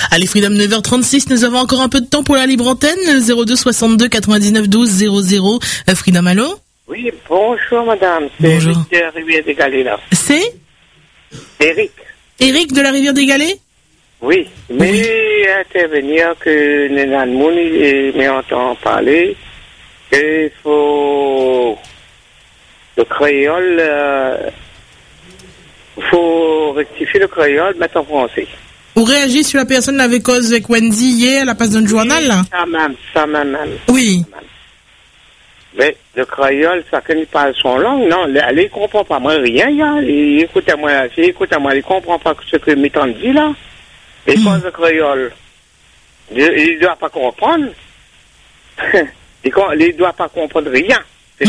Allez, Freedom, 9h36, nous avons encore un peu de temps pour la libre antenne. 02 62 99 12 00. Freedom, allô? Oui, bonjour madame. C'est Bonjour. Eric de la Rivière des Galets là. C'est Eric. Eric de la Rivière des Galets? Oui, mais intervenir que Nénan Mouni m'entend parler qu'il faut le créole, faut rectifier le créole, mettre en français. Vous réagissez sur la personne avec cause avec Wendy hier à la place d'un journal là? Ça même. Oui. Mais le créole, ça ne parle son langue, non, elle ne comprend pas moi rien, écoutez-moi, il ne comprend pas ce que m'étant dit là. Et cause le créole, il ne doit pas comprendre. Il ne doit pas comprendre rien.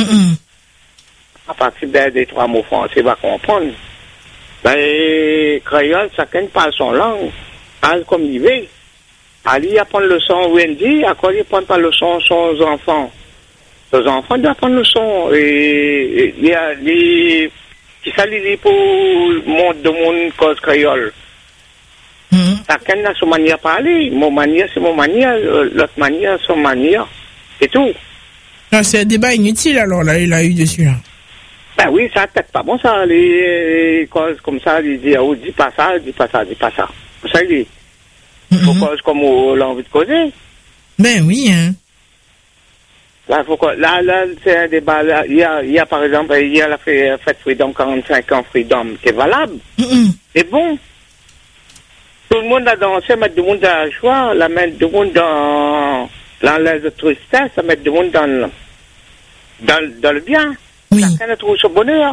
À partir des trois mots français, il va comprendre. Ben, créole, chacun parle son langue, parle comme il veut. Ali apprend le son Wendy, à quoi il apprend pas le son aux enfants. Les enfants doivent apprendre le son. Et il y a les qui s'allient pour le monde de mon cause créole. Chacun a son manière de parler. Mon manière, c'est mon manière. L'autre manière, son manière. C'est tout. Non, c'est un débat inutile alors, là, il a eu dessus, là. Ben oui, ça peut-être pas bon, ça. Les causes comme ça, ils disent, oh, dis pas ça. Ça, il dit. Faut cause comme on a envie de causer. Ben oui, hein. Là, c'est un débat. Là, il y a, par exemple, il y a la fête Freedom, 45 ans Freedom, qui est valable. C'est bon. Tout le monde a dansé, mettre tout le monde à la joie, la mettre tout le monde dans la tristesse, ça mettre tout le monde dans le bien. Oui. Chacun a trouvé son bonheur.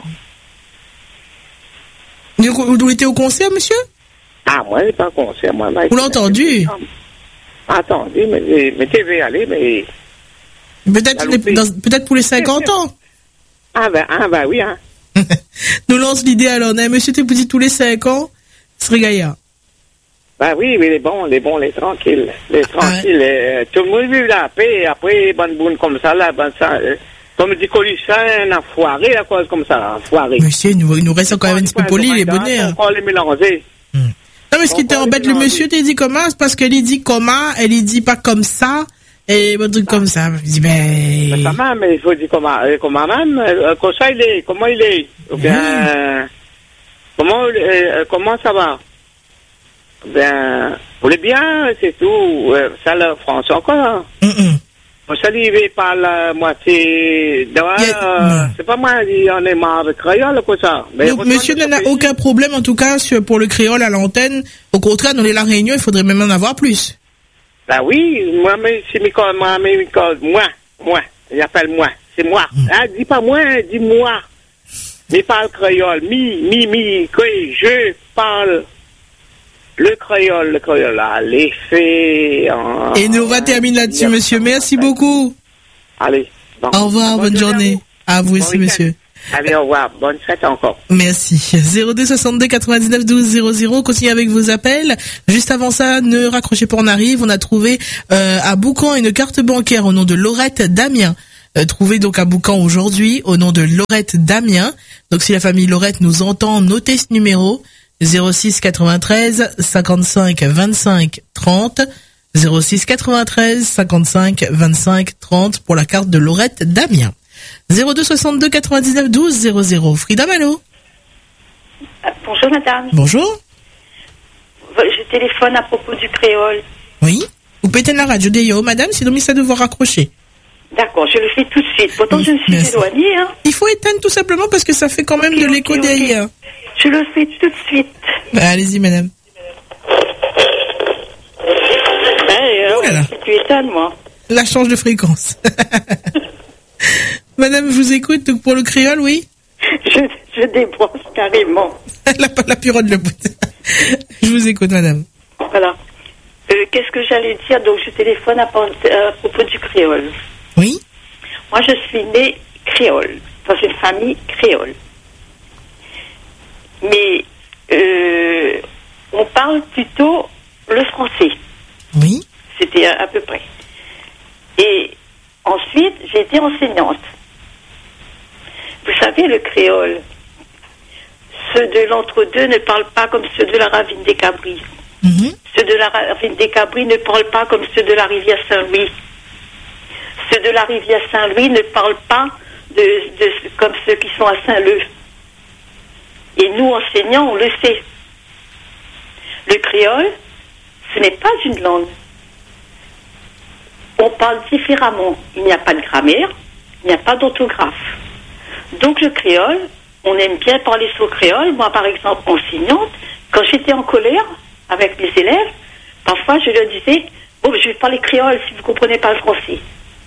Vous étiez au concert, monsieur? Ah, moi, je n'ai pas concert, moi. Vous l'avez entendu? Attendez, mais tu veux aller, mais... Peut-être pour les 50 ans. Ah ben oui, hein. Nous lance l'idée alors, monsieur Tépouti tous les 5 ans, serait gaillard. Ben oui, mais les bons, les tranquilles. Tout le monde vive la paix, et après, bonne comme ça, là, ça, comme dit Colissin, un foiré, à cause comme ça, un foiré. Monsieur, il nous reste quand même un petit peu poli, les bonheurs. On les mélanger. Non, mais ce qui t'embête, le monsieur, t'es dit comment? C'est parce qu'elle dit comment, elle dit pas comme ça, et un truc comme ça. Je dis, ben. Ça même, il faut dire comment même, comment il est? Ou bien, comment ça va? Ben, vous voulez bien, c'est tout. Ça, le français encore. Ça, il parle la moitié. C'est pas moi, on est marre avec créole, quoi ça. Mais donc, monsieur n'a aucun problème, en tout cas, pour le créole à l'antenne. Au contraire, dans les La Réunion, il faudrait même en avoir plus. Ben oui, moi, il appelle moi. C'est moi. Ah, dis pas moi, dis moi. Mais parle créole. Je parle. Le créole, là, les faits. Et nous, on va terminer là-dessus, monsieur. Merci beaucoup. Allez. Bon. Au revoir, bonne journée. À vous aussi, monsieur. Allez, au revoir. Bonne fête encore. Merci. 02 62 99 12 00. Continuez avec vos appels. Juste avant ça, ne raccrochez pas, on arrive. On a trouvé à Boucan une carte bancaire au nom de Laurette Damien. Trouvée donc à Boucan aujourd'hui au nom de Laurette Damien. Donc si la famille Laurette nous entend, notez ce numéro. 06 93 55 25 30 06 93 55 25 30 pour la carte de Laurette Damien. 02 62 99 12 00. Frida Malo. Bonjour madame. Bonjour. Je téléphone à propos du créole. Oui. Vous pétez la radio d'Eo, madame, sinon ça devoir raccrocher. D'accord, je le fais tout de suite. Pourtant, je me suis éloignée. Hein. Il faut éteindre tout simplement parce que ça fait quand même de l'écho derrière. Je le fais tout de suite. Allez-y, madame. Tu éteignes, moi. La change de fréquence. Madame, je vous écoute donc pour le créole, oui? Je débranche carrément. la pirogue le bout. Je vous écoute, madame. Voilà. Qu'est-ce que j'allais dire? Donc, je téléphone à propos du créole. Oui. Moi, je suis née créole, dans une famille créole. Mais on parle plutôt le français. Oui. C'était à peu près. Et ensuite, j'ai été enseignante. Vous savez, le créole, ceux de l'entre-deux ne parlent pas comme ceux de la ravine des Cabris. Ceux de la ravine des Cabris ne parlent pas comme ceux de la rivière Saint-Louis. Ceux de la rivière Saint-Louis ne parlent pas comme ceux qui sont à Saint-Leu. Et nous, enseignants, on le sait. Le créole, ce n'est pas une langue. On parle différemment. Il n'y a pas de grammaire, il n'y a pas d'orthographe. Donc le créole, on aime bien parler sur le créole. Moi, par exemple, enseignante, quand j'étais en colère avec mes élèves, parfois je leur disais, bon, je vais parler créole si vous ne comprenez pas le français.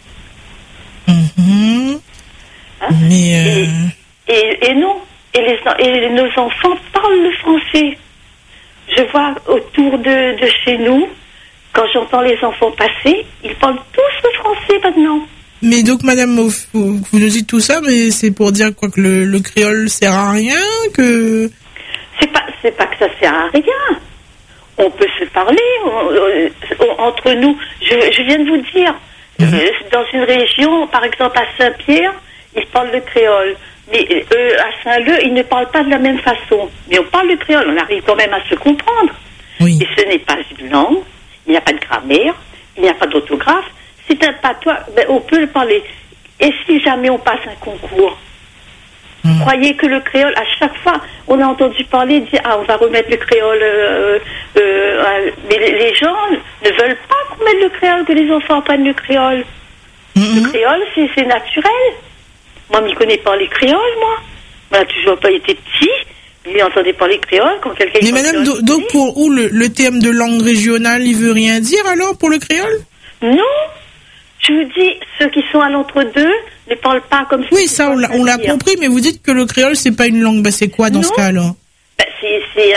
Hein? Mais et non. Et nos enfants parlent le français. Je vois autour de chez nous, quand j'entends les enfants passer, ils parlent tous le français maintenant. Mais donc, madame, vous nous dites tout ça, mais c'est pour dire quoi, que le créole sert à rien, que... C'est pas que ça sert à rien. On peut se parler entre nous. Je viens de vous dire, dans une région, par exemple à Saint-Pierre, ils parlent le créole. Mais à Saint-Leu, ils ne parlent pas de la même façon. Mais on parle le créole, on arrive quand même à se comprendre. Oui. Et ce n'est pas une langue, il n'y a pas de grammaire, il n'y a pas d'orthographe. C'est un patois, on peut le parler. Et si jamais on passe un concours, croyez que le créole, à chaque fois, on a entendu parler, dire, on va remettre le créole. Mais les gens ne veulent pas qu'on mette le créole, que les enfants apprennent le créole. Le créole, c'est naturel. Moi, je ne connais pas les créoles, moi. On n'a toujours pas été petit. Il entendait parler créole quand quelqu'un... Mais madame, donc pour où le terme de langue régionale, il veut rien dire alors pour le créole? Non. Je vous dis, ceux qui sont à l'entre-deux ne parlent pas comme ça. Oui, ça, on l'a compris, mais vous dites que le créole, c'est pas une langue. C'est quoi dans ce cas alors? C'est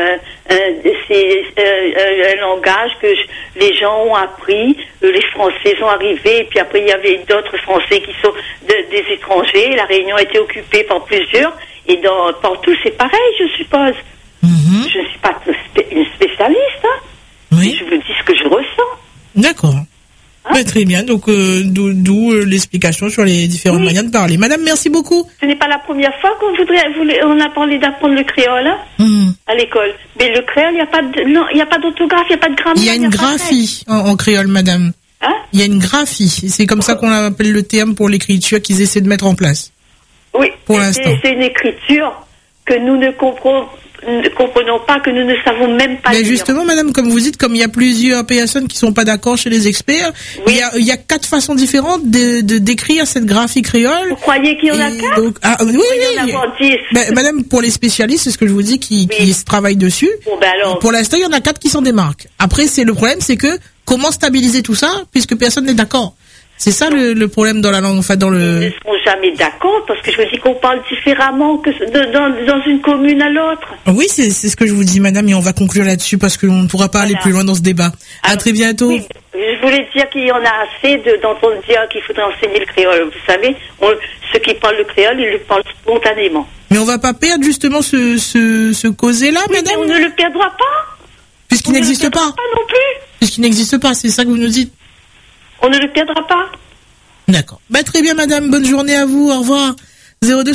un langage que les gens ont appris, les Français sont arrivés, et puis après il y avait d'autres Français qui sont des étrangers, la Réunion a été occupée par plusieurs, et partout c'est pareil, je suppose. Je ne suis pas une spécialiste, hein. Oui. Je vous dis ce que je ressens. D'accord. Très bien, donc d'où l'explication sur les différentes manières de parler. Madame, merci beaucoup. Ce n'est pas la première fois on a parlé d'apprendre le créole à l'école. Mais le créole, il n'y a pas d'orthographe, il n'y a pas de grammaire. Il y a une graphie en créole, madame. Il y a une graphie. C'est comme ça qu'on appelle le terme pour l'écriture qu'ils essaient de mettre en place. Oui, pour l'instant. C'est une écriture que nous ne comprenons pas, que nous ne savons même pas lire. Mais justement, madame, comme vous dites, comme il y a plusieurs personnes qui sont pas d'accord chez les experts, il y a 4 façons différentes d'écrire cette graphie créole. Vous croyez qu'il y en a 4? Donc, oui. Madame, pour les spécialistes, c'est ce que je vous dis, qui travaillent dessus. Bon, alors... Pour l'instant, il y en a 4 qui s'en démarquent. Après, le problème, c'est que comment stabiliser tout ça, puisque personne n'est d'accord. C'est ça le problème dans la langue, enfin dans le... Ils ne seront jamais d'accord, parce que je vous dis qu'on parle différemment que dans une commune à l'autre. Oui, c'est ce que je vous dis, madame, et on va conclure là-dessus, parce qu'on ne pourra pas aller plus loin dans ce débat. À très bientôt. Oui, je voulais dire qu'il y en a assez d'entendre dire qu'il faudrait enseigner le créole. Vous savez, ceux qui parlent le créole, ils le parlent spontanément. Mais on va pas perdre justement ce causé-là, madame? Mais on ne le perdra pas. Puisqu'il n'existe pas. Non plus. Puisqu'il n'existe pas, c'est ça que vous nous dites? On ne le perdra pas. D'accord. Très bien, madame. Bonne journée à vous. Au revoir. 02